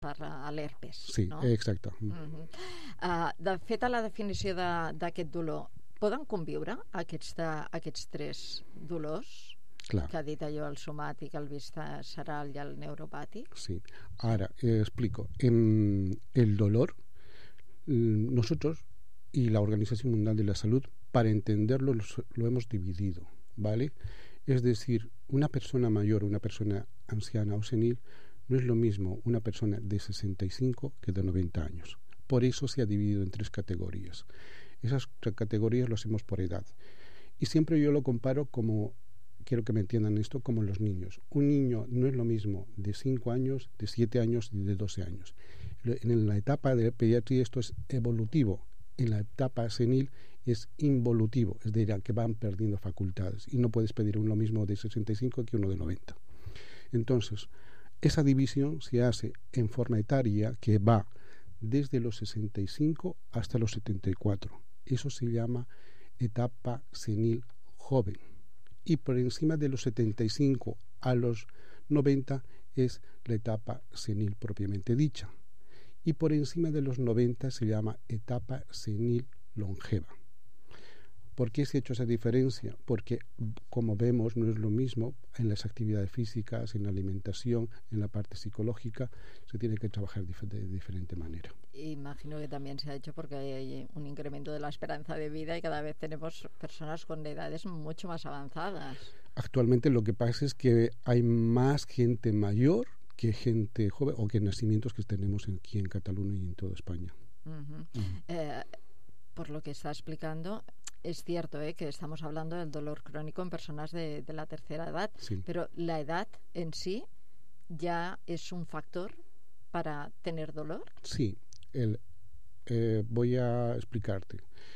per a l'herpes, Sí, no? exacte. De fet, a la definició d'aquest dolor, poden conviure aquests tres dolors? Clar. Que ha dit allò, el somàtic, el visceral i el neuropàtic? Sí. Ahora, explico. En el dolor, nosotros y la Organización Mundial de la Salud, para entenderlo, lo hemos dividido, ¿vale? Es decir, una persona mayor, una persona anciana o senil, no es lo mismo una persona de 65 que de 90 años. Por eso se ha dividido en tres categorías. Esas categorías lo hacemos por edad. Y siempre yo lo comparo como, quiero que me entiendan esto, como los niños. Un niño no es lo mismo de 5 años, de 7 años y de 12 años. En la etapa de pediatría esto es evolutivo. En la etapa senil es involutivo, es decir, que van perdiendo facultades. Y no puedes pedir lo mismo de 65 que uno de 90. Entonces, esa división se hace en forma etaria que va desde los 65 hasta los 74. Eso se llama etapa senil joven. Y por encima de los 75 a los 90 es la etapa senil propiamente dicha. Y por encima de los 90 se llama etapa senil longeva. ¿Por qué se ha hecho esa diferencia? Porque, como vemos, no es lo mismo en las actividades físicas, en la alimentación, en la parte psicológica, se tiene que trabajar de diferente manera. Imagino que también se ha hecho porque hay un incremento de la esperanza de vida y cada vez tenemos personas con edades mucho más avanzadas. Actualmente lo que pasa es que hay más gente mayor que gente joven, o que nacimientos que tenemos aquí en Cataluña y en toda España. Por lo que está explicando, es cierto que estamos hablando del dolor crónico en personas de la tercera edad, sí. Pero la edad en sí ya es un factor para tener dolor. Sí, voy a explicarte.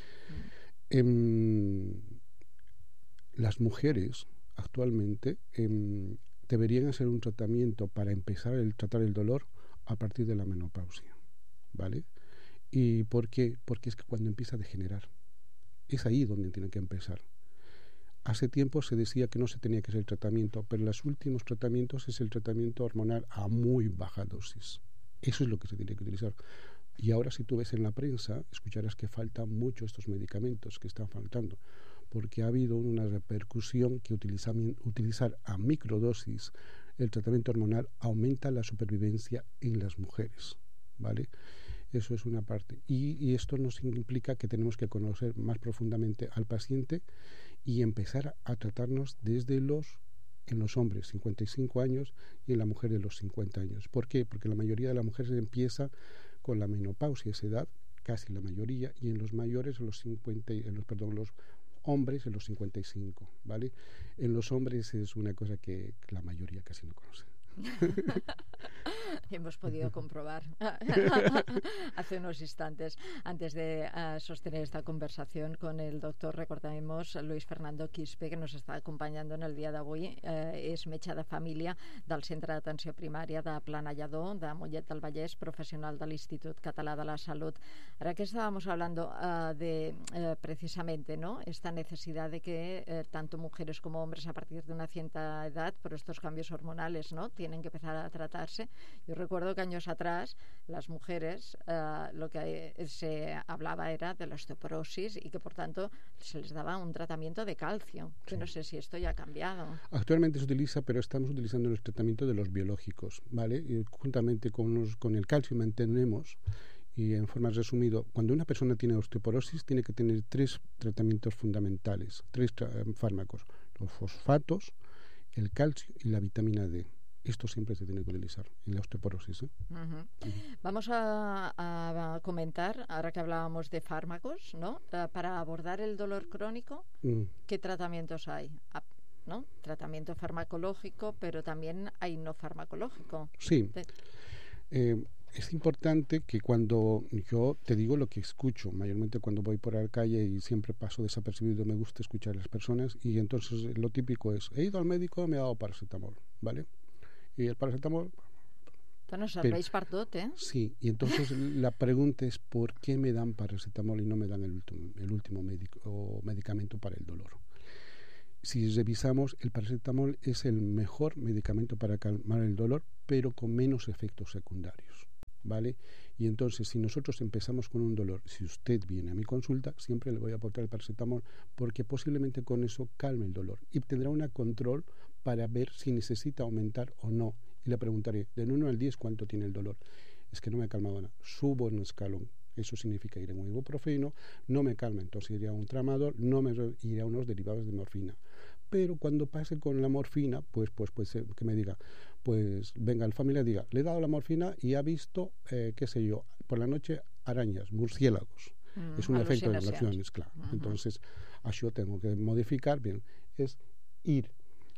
Las mujeres actualmente deberían hacer un tratamiento para empezar a tratar el dolor a partir de la menopausia, ¿vale? ¿Y por qué? Porque es que cuando empieza a degenerar, es ahí donde tiene que empezar. Hace tiempo se decía que no se tenía que hacer el tratamiento, pero los últimos tratamientos es el tratamiento hormonal a muy baja dosis. Eso es lo que se tiene que utilizar. Y ahora, si tú ves en la prensa, escucharás que faltan mucho estos medicamentos que están faltando, porque ha habido una repercusión que utilizar a microdosis el tratamiento hormonal aumenta la supervivencia en las mujeres, ¿vale? Eso es una parte. Y esto nos implica que tenemos que conocer más profundamente al paciente y empezar a tratarnos en los hombres 55 años y en la mujer de los 50 años. ¿Por qué? Porque la mayoría de las mujeres empieza con la menopausia, esa edad, casi la mayoría, y en los mayores, los hombres en los 55, ¿vale? En los hombres es una cosa que la mayoría casi no conoce. Hemos podido comprobar hace unos instantes. Antes de sostener esta conversación con el doctor, recordemos Luis Fernando Quispe, que nos està acompanyant en el dia d'avui. És metge de família del Centre d'Atenció Primària de Planallador, de Mollet del Vallès, professional de l'Institut Català de la Salud. Ahora que estábamos hablando de precisamente, ¿no?, esta necesidad de que tanto mujeres como hombres a partir de una cierta edad, por estos cambios hormonales, ¿no?, tienen que empezar a tratarse. Yo recuerdo que años atrás las mujeres lo que se hablaba era de la osteoporosis y que por tanto se les daba un tratamiento de calcio. Sí. Yo no sé si esto ya ha cambiado. Actualmente se utiliza, pero estamos utilizando el tratamiento de los biológicos, ¿vale? Y juntamente con el calcio mantenemos, y en forma resumida, cuando una persona tiene osteoporosis tiene que tener 3 tratamientos fundamentales, 3 fármacos: los fosfatos, el calcio y la vitamina D. Esto siempre se tiene que utilizar en la osteoporosis. Vamos a comentar, ahora que hablábamos de fármacos, ¿no?, para abordar el dolor crónico, ¿qué tratamientos hay? ¿No? Tratamiento farmacológico, pero también hay no farmacológico. Sí. Es importante que cuando yo te digo lo que escucho, mayormente cuando voy por la calle y siempre paso desapercibido, me gusta escuchar a las personas, y entonces lo típico es: he ido al médico, me ha dado paracetamol, ¿vale? Y el paracetamol... Bueno, serveix per tot, ¿eh? Sí, y entonces la pregunta es: ¿por qué me dan paracetamol y no me dan el último medicamento para el dolor? Si revisamos, el paracetamol es el mejor medicamento para calmar el dolor, pero con menos efectos secundarios. ¿vale? Y entonces, si nosotros empezamos con un dolor, si usted viene a mi consulta, siempre le voy a aportar el paracetamol, porque posiblemente con eso calme el dolor y tendrá un control para ver si necesita aumentar o no. Y le preguntaré, del 1 al 10, ¿cuánto tiene el dolor? Es que no me ha calmado nada. Subo en un escalón. Eso significa ir a un ibuprofeno, no me calma, entonces iré a un tramadol, no me iré a unos derivados de morfina. Pero cuando pase con la morfina, pues que me diga, pues venga el familiar y diga, le he dado la morfina y ha visto, qué sé yo, por la noche arañas, murciélagos. Es un efecto de relaciones, claro. Entonces, yo tengo que modificar, bien, es ir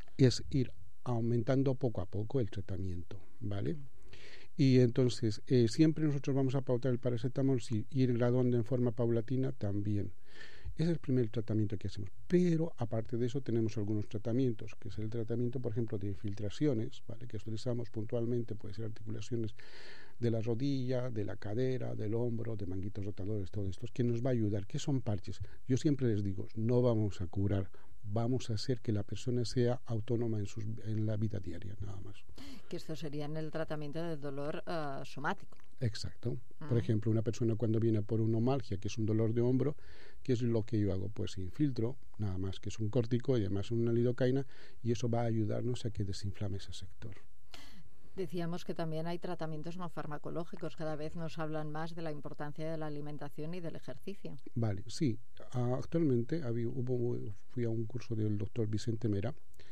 aumentando poco a poco el tratamiento, ¿vale? Y entonces, siempre nosotros vamos a pautar el paracetamol, sí, ir graduando en forma paulatina también. Ese es el primer tratamiento que hacemos. Pero, aparte de eso, tenemos algunos tratamientos, que es el tratamiento, por ejemplo, de infiltraciones, ¿vale? Que utilizamos puntualmente, puede ser articulaciones de la rodilla, de la cadera, del hombro, de manguitos rotadores, todo esto, que nos va a ayudar. ¿Qué son parches? Yo siempre les digo, no vamos a curar, vamos a hacer que la persona sea autónoma en la vida diaria, nada más. Que esto sería en el tratamiento del dolor somático. Exacto. Por ejemplo, una persona cuando viene por una omalgia, que es un dolor de hombro, ¿qué es lo que yo hago? Pues infiltro, nada más que es un córtico y además una lidocaína, y eso va a ayudarnos a que desinflame ese sector. Decíamos que también hay tratamientos no farmacológicos. Cada vez nos hablan más de la importancia de la alimentación y del ejercicio. Vale, sí. Actualmente fui a un curso del doctor Vicente Mera,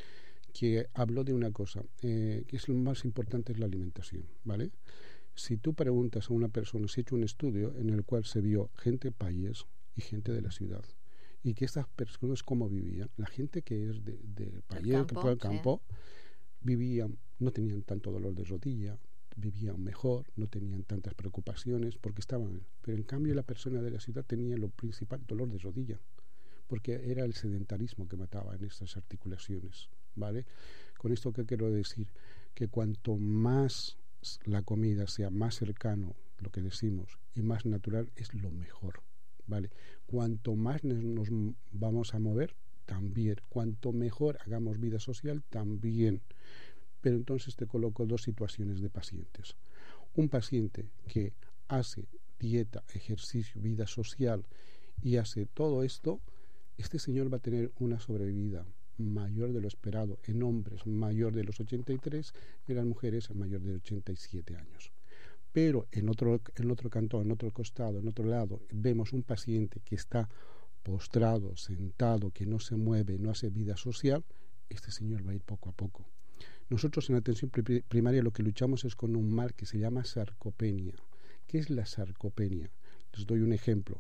que habló de una cosa, que es lo más importante, es la alimentación, ¿vale? Si tú preguntas a una persona, se ha hecho un estudio en el cual se vio gente país y gente de la ciudad, y que estas personas cómo vivían. La gente que es de país, del campo, sí, vivían, no tenían tanto dolor de rodilla, vivían mejor, no tenían tantas preocupaciones porque estaban. Pero en cambio la persona de la ciudad tenía lo principal, dolor de rodilla, porque era el sedentarismo que mataba en estas articulaciones, ¿vale? Con esto, ¿qué quiero decir? Que cuanto más la comida sea más cercano, lo que decimos, y más natural, es lo mejor, ¿vale? Cuanto más nos vamos a mover, también. Cuanto mejor hagamos vida social, también. Pero entonces te coloco dos situaciones de pacientes. Un paciente que hace dieta, ejercicio, vida social y hace todo esto, este señor va a tener una sobrevida mayor de lo esperado en hombres, mayor de los 83, y en las mujeres mayor de 87 años. Pero en otro cantón, en otro costado, en otro lado, vemos un paciente que está postrado, sentado, que no se mueve, no hace vida social, este señor va a ir poco a poco. Nosotros en atención primaria lo que luchamos es con un mal que se llama sarcopenia. ¿Qué es la sarcopenia? Les doy un ejemplo.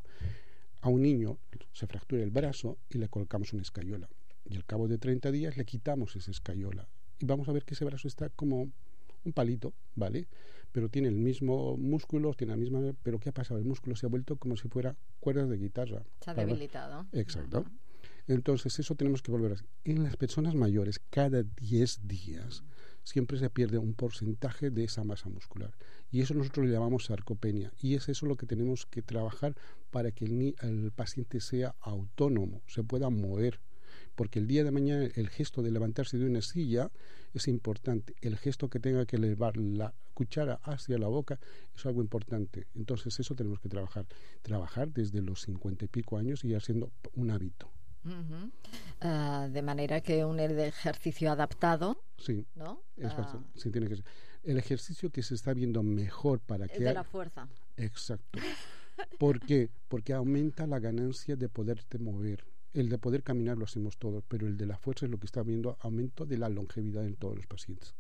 A un niño se fractura el brazo y le colocamos una escayola. Y al cabo de 30 días le quitamos esa escayola. Y vamos a ver que ese brazo está como un palito, ¿vale? Pero tiene el mismo músculo, tiene la misma... Pero ¿qué ha pasado? El músculo se ha vuelto como si fuera cuerdas de guitarra. Se ha debilitado. Exacto. Entonces, eso tenemos que volver a hacer. En las personas mayores, cada 10 días, siempre se pierde un porcentaje de esa masa muscular. Y eso nosotros le llamamos sarcopenia. Y es eso lo que tenemos que trabajar para que el paciente sea autónomo, se pueda mover. Porque el día de mañana el gesto de levantarse de una silla es importante. El gesto que tenga que elevar la cuchara hacia la boca es algo importante. Entonces eso tenemos que trabajar. Trabajar desde los 50 y pico años y ir haciendo un hábito. De manera que un ejercicio adaptado, sí, ¿no? Sí, tiene que ser. El ejercicio que se está viendo mejor para que... Es de la fuerza. Exacto. ¿Por qué? Porque aumenta la ganancia de poderte mover. El de poder caminar lo hacemos todos, pero el de la fuerza es lo que está viendo aumento de la longevidad en todos los pacientes.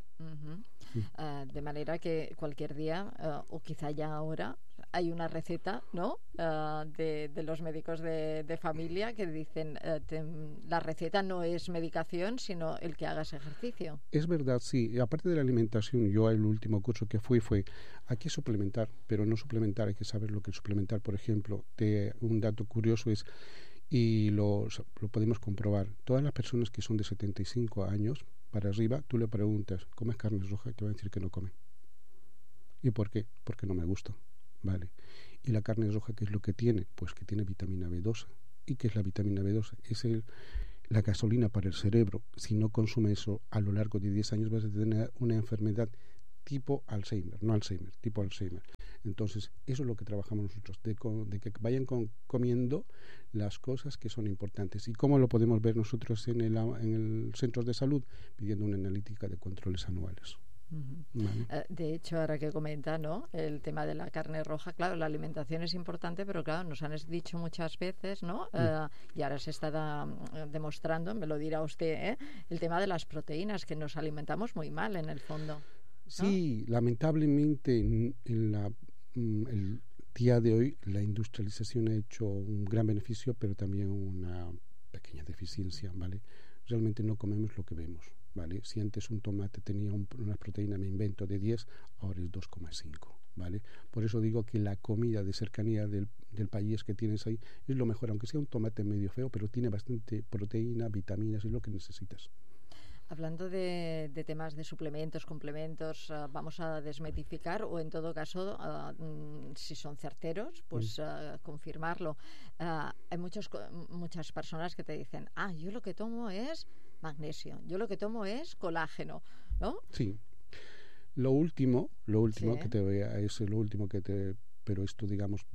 De manera que cualquier día, o quizá ya ahora, hay una receta, ¿no? De los médicos de familia que dicen la receta no es medicación, sino el que hagas ejercicio. Es verdad, sí. Y aparte de la alimentación, yo el último curso que fui fue hay que suplementar, pero no suplementar, hay que saber lo que es suplementar. Por ejemplo, un dato curioso es, y lo podemos comprobar, todas las personas que son de 75 años para arriba, tú le preguntas, ¿comes carne roja? Y te va a decir que no come. ¿Y por qué? Porque no me gusta. Vale. ¿Y la carne roja qué es lo que tiene? Pues que tiene vitamina B12. ¿Y qué es la vitamina B12? Es la gasolina para el cerebro. Si no consume eso, a lo largo de 10 años vas a tener una enfermedad tipo Alzheimer, no Alzheimer, tipo Alzheimer. Entonces, eso es lo que trabajamos nosotros, de que vayan comiendo las cosas que son importantes. ¿Y cómo lo podemos ver nosotros en el centro de salud? Pidiendo una analítica de controles anuales. Vale. De hecho, ahora que comenta, ¿no?, el tema de la carne roja, claro, la alimentación es importante, pero claro, nos han dicho muchas veces, ¿no? Y ahora se está demostrando, me lo dirá usted, el tema de las proteínas, que nos alimentamos muy mal en el fondo, ¿no? Sí, lamentablemente el día de hoy la industrialización ha hecho un gran beneficio, pero también una pequeña deficiencia, ¿vale? Realmente no comemos lo que vemos, ¿vale? Si antes un tomate tenía una proteína, me invento, de 10, ahora es 2,5, ¿vale? Por eso digo que la comida de cercanía del país que tienes ahí es lo mejor, aunque sea un tomate medio feo, pero tiene bastante proteína, vitaminas, es lo que necesitas. Hablando de temas de suplementos, complementos, vamos a desmitificar o en todo caso, si son certeros, pues confirmarlo. Hay muchas personas que te dicen, yo lo que tomo es magnesio, yo lo que tomo es colágeno, ¿no? Sí. Lo último sí. que te voy a es lo último que te, pero esto digamos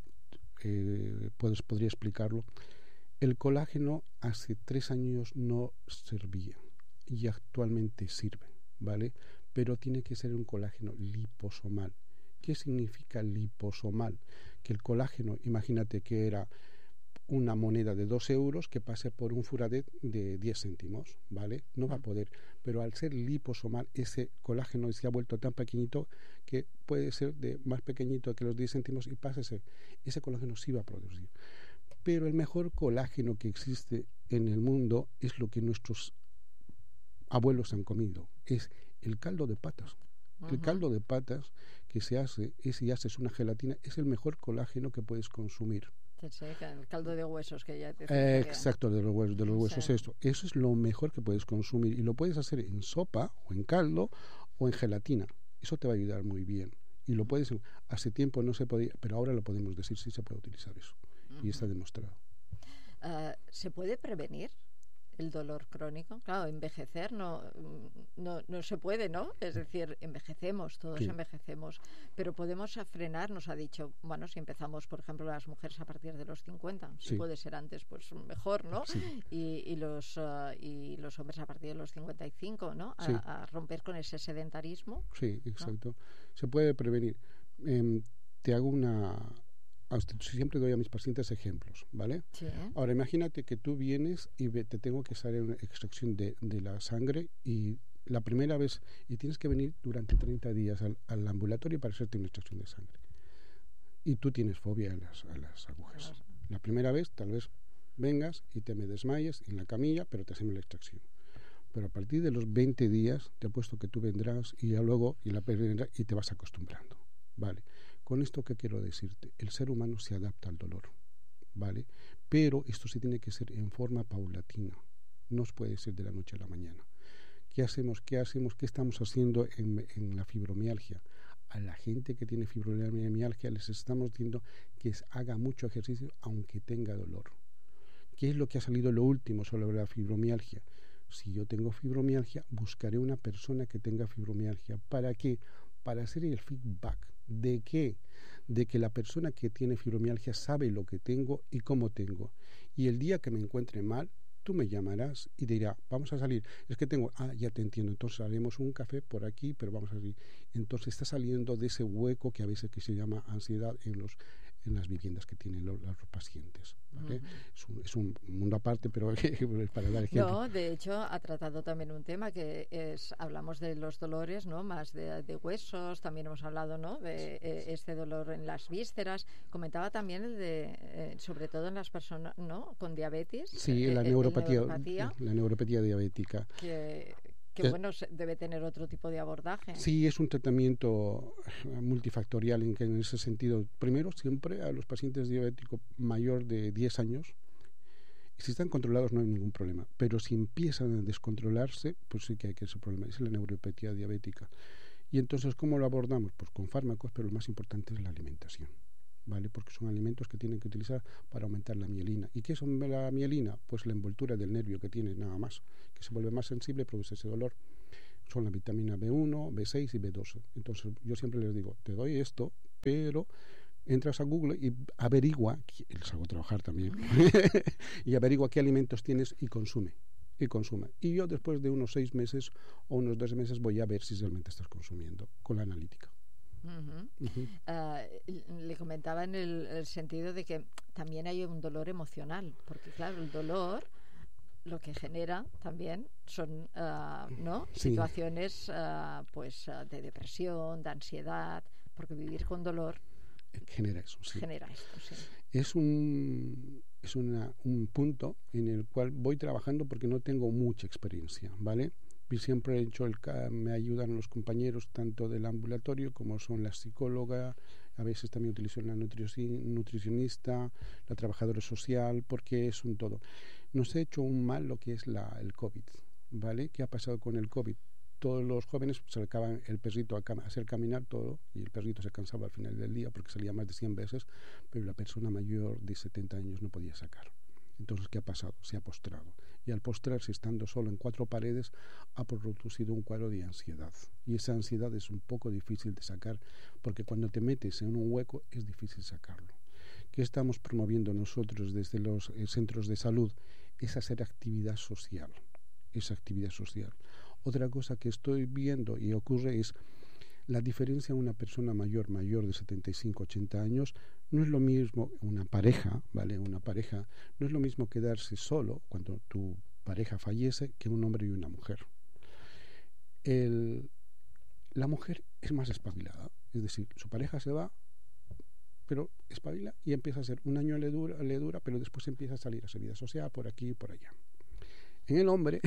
podría explicarlo. El colágeno hace 3 años no servía y actualmente sirve, ¿vale? Pero tiene que ser un colágeno liposomal. ¿Qué significa liposomal? Que el colágeno, imagínate que era una moneda de 2 euros que pase por un furadet de 10 céntimos, ¿vale? No va a poder, pero al ser liposomal, ese colágeno se ha vuelto tan pequeñito que puede ser de más pequeñito que los 10 céntimos y pasa ese colágeno sí va a producir. Pero el mejor colágeno que existe en el mundo es lo que nuestros abuelos han comido, es el caldo de patas. El caldo de patas que se hace, si haces una gelatina, es el mejor colágeno que puedes consumir. Sí, el caldo de huesos que ya te exacto, de los huesos, sí. Eso es lo mejor que puedes consumir y lo puedes hacer en sopa o en caldo o en gelatina. Eso te va a ayudar muy bien. Y lo puedes, hace tiempo no se podía, pero ahora lo podemos decir, sí se puede utilizar eso. Y está demostrado. ¿Se puede prevenir el dolor crónico? Claro, envejecer no se puede, ¿no? Es decir, envejecemos, todos envejecemos, pero podemos frenar, nos ha dicho, bueno, si empezamos, por ejemplo, las mujeres a partir de los 50, si puede ser antes, pues mejor, ¿no? Sí. Y los hombres a partir de los 55, ¿no? A romper con ese sedentarismo. Sí, exacto. ¿No? Se puede prevenir. Te hago siempre doy a mis pacientes ejemplos, ¿vale? Sí. Ahora, imagínate que tú vienes y te tengo que hacer una extracción de la sangre y la primera vez, y tienes que venir durante 30 días al ambulatorio para hacerte una extracción de sangre. Y tú tienes fobia a las agujas. La primera vez, tal vez vengas y te me desmayes en la camilla, pero te hacemos la extracción. Pero a partir de los 20 días, te apuesto que tú vendrás y ya luego y te vas acostumbrando. Vale, con esto ¿qué quiero decirte? El ser humano se adapta al dolor, ¿vale? Pero esto sí tiene que ser en forma paulatina, no puede ser de la noche a la mañana. ¿Qué hacemos? ¿Qué estamos haciendo en la fibromialgia? A la gente que tiene fibromialgia les estamos diciendo que haga mucho ejercicio aunque tenga dolor. ¿Qué es lo que ha salido lo último sobre la fibromialgia? Si yo tengo fibromialgia, buscaré una persona que tenga fibromialgia. ¿Para qué? Para hacer el feedback. ¿De qué? De que la persona que tiene fibromialgia sabe lo que tengo y cómo tengo. Y el día que me encuentre mal, tú me llamarás y dirás, vamos a salir. Es que tengo, ya te entiendo, entonces haremos un café por aquí, pero vamos a salir. Entonces está saliendo de ese hueco que a veces que se llama ansiedad en las viviendas que tienen los pacientes, ¿vale? Es un mundo aparte, pero para dar ejemplo. No, de hecho ha tratado también un tema que hablamos de los dolores, ¿no? Más de huesos, también hemos hablado, ¿no? De este dolor en las vísceras. Comentaba también el de, sobre todo en las personas, ¿no? Con diabetes. Sí, la neuropatía diabética. Que bueno, debe tener otro tipo de abordaje. Sí, es un tratamiento multifactorial en ese sentido. Primero, siempre a los pacientes diabéticos mayor de 10 años, si están controlados no hay ningún problema, pero si empiezan a descontrolarse, pues sí que hay ese problema, es la neuropatía diabética. Y entonces, ¿cómo lo abordamos? Pues con fármacos, pero lo más importante es la alimentación, ¿vale? Porque son alimentos que tienen que utilizar para aumentar la mielina. ¿Y qué es la mielina? Pues la envoltura del nervio que tiene, nada más, que se vuelve más sensible y produce ese dolor. Son la vitamina B1, B6 y B12. Entonces yo siempre les digo, te doy esto pero entras a Google y averigua, y les hago trabajar también, y averigua qué alimentos tienes y consume. Y yo después de unos 6 meses o unos 2 meses voy a ver si realmente estás consumiendo con la analítica. Le comentaba en el sentido de que también hay un dolor emocional, porque claro, el dolor lo que genera también son ¿no? Sí. situaciones de depresión, de ansiedad, porque vivir con dolor genera eso, sí. Genera esto, sí. Es un punto en el cual voy trabajando porque no tengo mucha experiencia, ¿vale? Y siempre he hecho me ayudan los compañeros tanto del ambulatorio como son la psicóloga, a veces también utilizo la nutricionista, la trabajadora social, porque es un todo. Nos ha hecho un mal lo que es el COVID, ¿vale? ¿Qué ha pasado con el COVID? Todos los jóvenes se acaban el perrito a hacer caminar todo y el perrito se cansaba al final del día porque salía más de 100 veces, pero la persona mayor de 70 años no podía sacar. Entonces, ¿qué ha pasado? Se ha postrado. Y al postrarse, estando solo en 4 paredes, ha producido un cuadro de ansiedad. Y esa ansiedad es un poco difícil de sacar porque cuando te metes en un hueco es difícil sacarlo. ¿Qué estamos promoviendo nosotros desde los centros de salud? Es hacer actividad social. Otra cosa que estoy viendo y ocurre es la diferencia en una persona mayor de 75, 80 años. No es lo mismo una pareja, ¿vale? Una pareja no es lo mismo quedarse solo cuando tu pareja fallece que un hombre y una mujer. La mujer es más espabilada, es decir, su pareja se va, pero espabila y empieza a ser un año le dura, pero después empieza a salir a su vida social por aquí y por allá. En el hombre,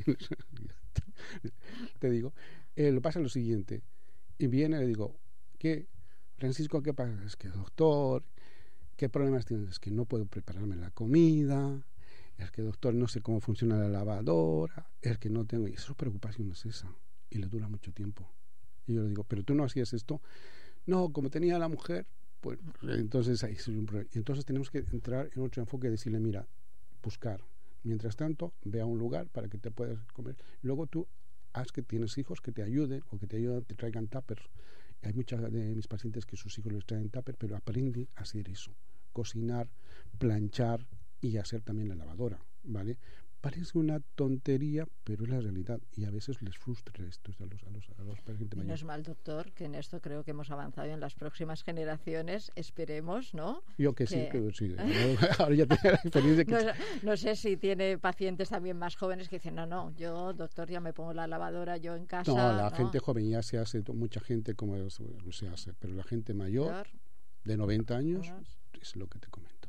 te digo, lo pasa lo siguiente. Y viene y le digo, ¿qué, Francisco, qué pasa? Es que, doctor, ¿qué problemas tienes? Es que no puedo prepararme la comida, es que, doctor, no sé cómo funciona la lavadora, es que no tengo... Y su preocupación es esa, y le dura mucho tiempo. Y yo le digo, ¿pero tú no hacías esto? No, como tenía la mujer, pues entonces ahí es un problema. Entonces tenemos que entrar en otro enfoque y decirle, mira, buscar. Mientras tanto, ve a un lugar para que te puedas comer. Luego tú haz que tienes hijos que te ayuden o que te traigan tuppers. Hay muchas de mis pacientes que sus hijos les traen tuppers, pero aprende a hacer eso. Cocinar, planchar y hacer también la lavadora, ¿vale? Parece una tontería, pero es la realidad y a veces les frustra esto a los pacientes mayores. Menos mal, doctor, que en esto creo que hemos avanzado en las próximas generaciones, esperemos, ¿no? Yo que sí, creo que sí. Ahora ya tengo la experiencia que... No sé si tiene pacientes también más jóvenes que dicen, no, yo, doctor, ya me pongo la lavadora yo en casa. No, la gente joven ya se hace, mucha gente como se hace, pero la gente mayor, de 90 años, es lo que te comento.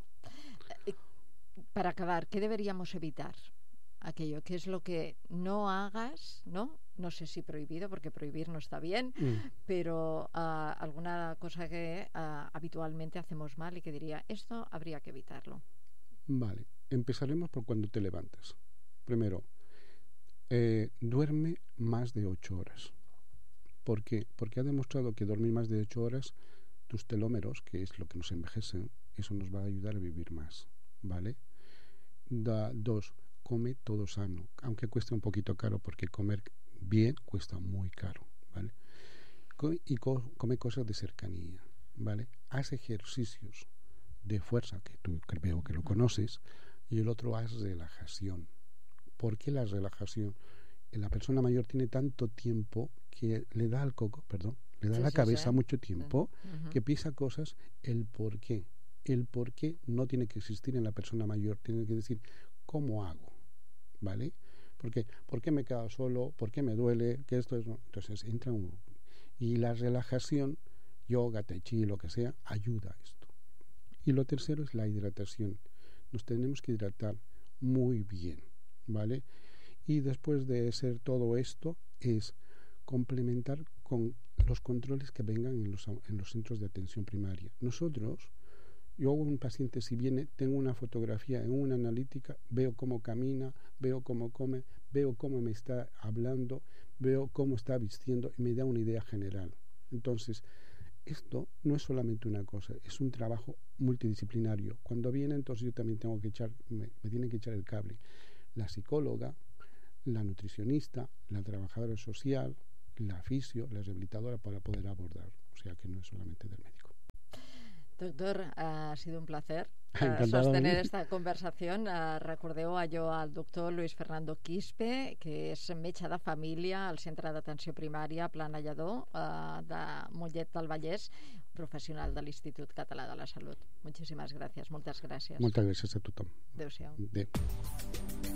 Para acabar, ¿qué deberíamos evitar? Aquello, ¿qué es lo que no hagas, ¿no? No sé si prohibido, porque prohibir no está bien, pero alguna cosa que habitualmente hacemos mal y que diría, esto habría que evitarlo. Vale, empezaremos por cuando te levantas. Primero, duerme más de 8 horas. ¿Por qué? Porque ha demostrado que dormir más de 8 horas, tus telómeros, que es lo que nos envejece, eso nos va a ayudar a vivir más, ¿vale? 2, come todo sano, aunque cueste un poquito caro, porque comer bien cuesta muy caro, ¿vale? Y come cosas de cercanía, ¿vale? Haz ejercicios de fuerza, que tú creo que lo conoces, y el otro haz relajación. ¿Por qué la relajación? La persona mayor tiene tanto tiempo que le da al coco, le da a la cabeza mucho tiempo, que piensa cosas, el por qué. El por qué no tiene que existir en la persona mayor, tiene que decir, ¿cómo hago? ¿Vale? Porque, ¿por qué me he quedado solo? ¿Por qué me duele? ¿Qué esto es? Entonces entra un... Y la relajación, yoga, tai chi, lo que sea, ayuda a esto. Y lo tercero es la hidratación. Nos tenemos que hidratar muy bien, ¿vale? Y después de hacer todo esto es complementar con los controles que vengan en los centros de atención primaria. Nosotros, yo un paciente si viene, tengo una fotografía en una analítica, veo cómo camina, veo cómo come, veo cómo me está hablando, veo cómo está vistiendo y me da una idea general. Entonces, esto no es solamente una cosa, es un trabajo multidisciplinario. Cuando viene, entonces yo también tengo que me tienen que echar el cable. La psicóloga, la nutricionista, la trabajadora social, la fisio, la rehabilitadora para poder abordar. O sea que no es solamente del médico. Doctor, ha sido un placer sostener esta conversación. Recordeu allò al doctor Luis Fernando Quispe, que és metge de família al Centre d'Atenció Primària Planellador de Mollet del Vallès, professional de l'Institut Català de la Salut. Moltes gràcies. Moltes gràcies a tothom. Adéu-siau. Adéu.